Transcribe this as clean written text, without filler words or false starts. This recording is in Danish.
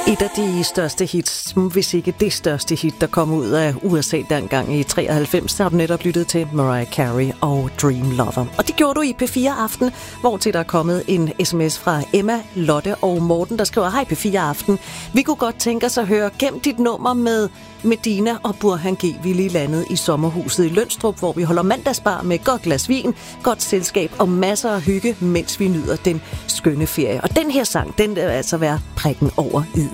Et af de største hits, hvis ikke det største hit, der kom ud af USA dengang i 93, så har du netop lyttet til Mariah Carey og Dream Lover. Og det gjorde du i P4 Aften, hvor til der er kommet en sms fra Emma, Lotte og Morten, der skriver: Hej P4 Aften. Vi kunne godt tænke os at høre Gem dit nummer med Medina og Burhan G. Vi lige landet i sommerhuset i Lønstrup, hvor vi holder mandagsbar med godt glas vin, godt selskab og masser af hygge, mens vi nyder den skønne ferie. Og den her sang, den vil altså være prikken over i.